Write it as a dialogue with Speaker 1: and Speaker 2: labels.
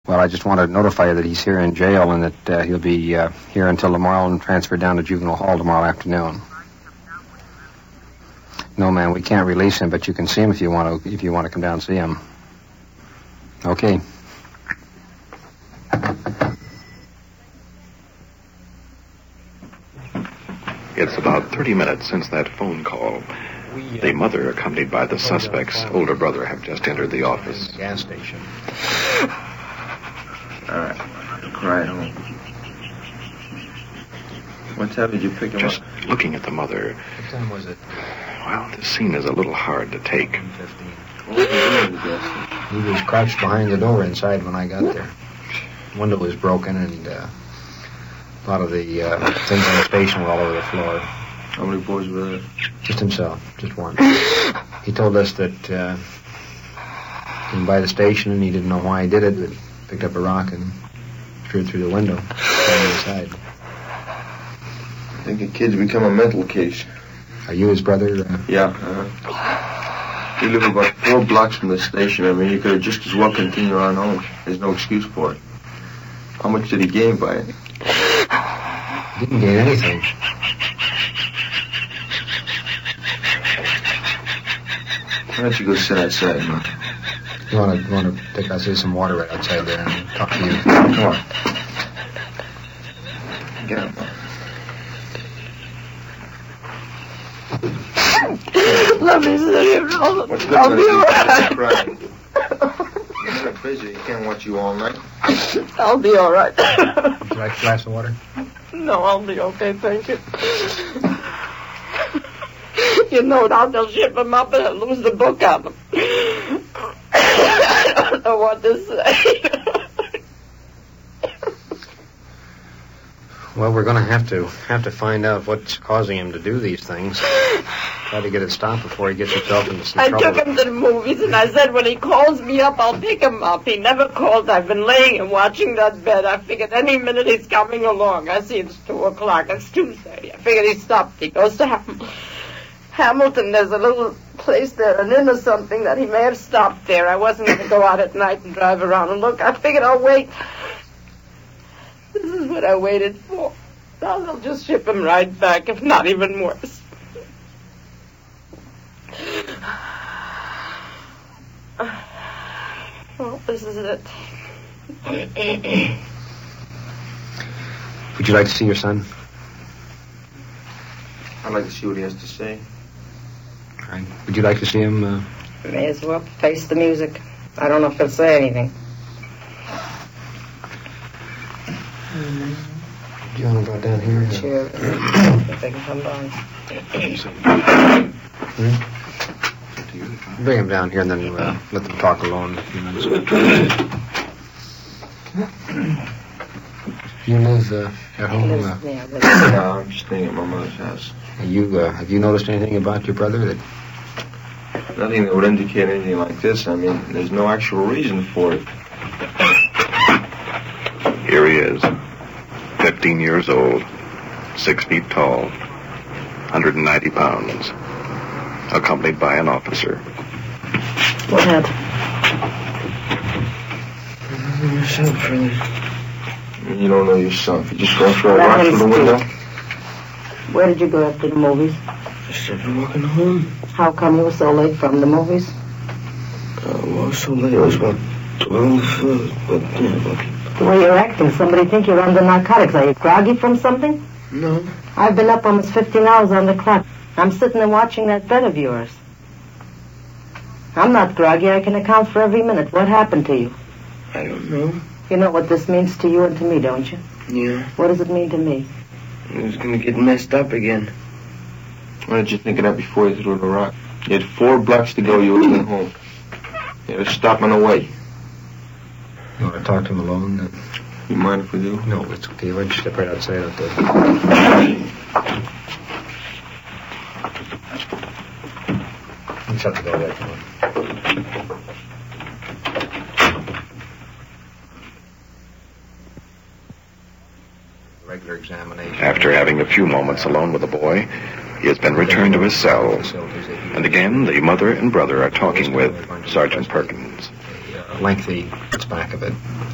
Speaker 1: Well, I just wanted to notify you that he's here in jail and that he'll be here until tomorrow and transferred down to juvenile hall tomorrow afternoon. No, man, we can't release him, but you can see him if you want to come down and see him. Okay.
Speaker 2: It's about 30 minutes since that phone call. The mother, accompanied by the suspect's older brother, have just entered the office.
Speaker 1: Gas station.
Speaker 3: All right. Right home. What time did you pick him up?
Speaker 2: Just looking at the mother.
Speaker 1: What time was it?
Speaker 2: Well, this scene is a little hard to take.
Speaker 1: 1:15. He was crouched behind the door inside when I got there. The window was broken and a lot of the things on the station were all over the floor.
Speaker 3: How many boys were there?
Speaker 1: Just himself, just one. He told us that he came by the station and he didn't know why he did it, but picked up a rock and threw it through the window on the side.
Speaker 3: I think the kid's become a mental case.
Speaker 1: Are you his brother?
Speaker 3: Yeah. We live about 4 blocks from the station. I mean, he could have just as well continued on home. There's no excuse for it. How much did he gain by it?
Speaker 1: He didn't gain anything.
Speaker 3: Why don't you go sit outside, man?
Speaker 1: You want to take out some water right outside there and talk to you? Come on.
Speaker 3: Get up, man.
Speaker 4: Let me sit here. I'll be all right.
Speaker 3: You're so busy, you can't watch you all night.
Speaker 4: I'll be all right.
Speaker 1: Would you like a glass of water?
Speaker 4: No, I'll be okay, thank you. You know, now they'll ship him up and I'll lose the book on him. I don't know what to say.
Speaker 1: Well, we're going to have to find out what's causing him to do these things. Try to get it stopped before he gets himself into some trouble.
Speaker 4: I took him to the movies, and I said when he calls me up, I'll pick him up. He never called. I've been laying and watching that bed. I figured any minute he's coming along. I see it's 2:00. It's Tuesday. I figured he stopped. He goes to Hamilton. There's a little place there, an inn or something, that he may have stopped there. I wasn't going to go out at night and drive around and look. I figured I'll wait. This is what I waited for. Now they'll just ship him right back, if not even worse. Well, this is it.
Speaker 1: Would you like to see your son?
Speaker 3: I'd like to see what he has to say.
Speaker 1: All right. Would you like to see him?
Speaker 4: May as well face the music. I don't know if he'll say anything.
Speaker 1: Do you want to go down here?
Speaker 4: Sure. If they can come down.
Speaker 1: Bring him down here and then let them talk alone a few minutes. You live at home?
Speaker 3: No, I'm just staying at my mother's house.
Speaker 1: Have you noticed anything about your brother that...
Speaker 3: Nothing that would indicate anything like this. I mean, there's no actual reason for it.
Speaker 2: Here he is, 15 years old, 6 feet tall, 190 pounds, accompanied by an officer.
Speaker 4: What happened?
Speaker 3: Yourself, really. You don't know yourself. You just go for a walk through the window.
Speaker 4: Where did you go after the movies?
Speaker 3: Just started walking home.
Speaker 4: How come you were so late from the movies?
Speaker 3: Well, so late. It was about 12, but
Speaker 4: The way you're acting, somebody think you're under narcotics. Are you groggy from something?
Speaker 3: No.
Speaker 4: I've been up almost 15 hours on the clock. I'm sitting there watching that bed of yours. I'm not groggy. I can account for every minute. What happened to you?
Speaker 3: I don't know.
Speaker 4: You know what this means to you and to me, don't you?
Speaker 3: Yeah.
Speaker 4: What does it mean to me?
Speaker 3: I was going to get messed up again. Why did you think of that before you threw the rock? You had 4 blocks to go. You would have been home. You had to stop on the way.
Speaker 1: You want to talk to him alone?
Speaker 3: You mind if we do?
Speaker 1: No, it's okay. Why don't you step right outside out there? Shut the door there, come on. Regular examination.
Speaker 2: After having a few moments alone with the boy, he has been returned to his cell. And again, the mother and brother are talking with Sergeant Perkins.
Speaker 1: Lengthy back of it.